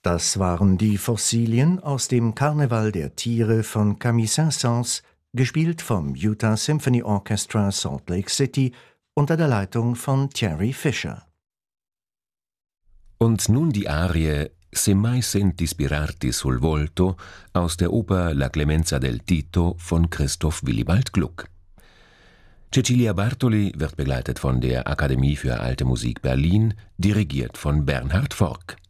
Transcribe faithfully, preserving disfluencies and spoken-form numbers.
Das waren die Fossilien aus dem Karneval der Tiere von Camille Saint-Saëns, gespielt vom Utah Symphony Orchestra Salt Lake City unter der Leitung von Thierry Fisher. Und nun die Arie Se mai senti ispirarti sul volto aus der Oper La Clemenza del Tito von Christoph Willibald Gluck. Cecilia Bartoli wird begleitet von der Akademie für Alte Musik Berlin, dirigiert von Bernhard Forck.